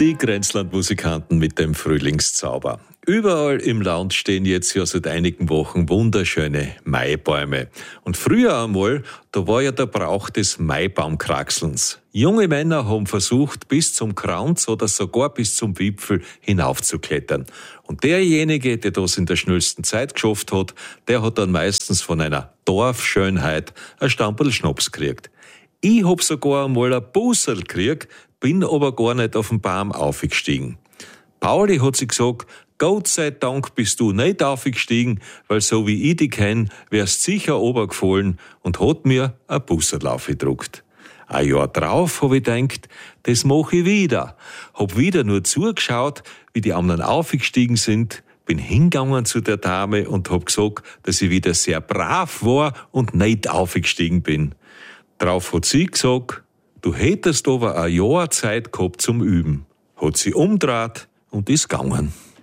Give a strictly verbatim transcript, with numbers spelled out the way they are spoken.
Die Grenzlandmusikanten mit dem Frühlingszauber. Überall im Land stehen jetzt ja seit einigen Wochen wunderschöne Maibäume. Und früher einmal, da war ja der Brauch des Maibaumkraxelns. Junge Männer haben versucht, bis zum Kranz oder sogar bis zum Wipfel hinaufzuklettern. Und derjenige, der das in der schnellsten Zeit geschafft hat, der hat dann meistens von einer Dorfschönheit ein Stamperl Schnaps gekriegt. Ich hab sogar einmal ein Busserl gekriegt, bin aber gar nicht auf den Baum aufgestiegen. Pauli hat sich gesagt, Gott sei Dank bist du nicht aufgestiegen, weil so wie ich dich kenn, wärst sicher runtergefallen, und hat mir ein Busserl aufgedruckt. Ein Jahr drauf hab ich gedacht, das mach ich wieder. Hab wieder nur zugeschaut, wie die anderen aufgestiegen sind, bin hingegangen zu der Dame und hab gesagt, dass ich wieder sehr brav war und nicht aufgestiegen bin. Drauf hat sie gesagt, du hättest aber ein Jahr Zeit gehabt zum Üben. Hat sie umgedreht und ist gegangen.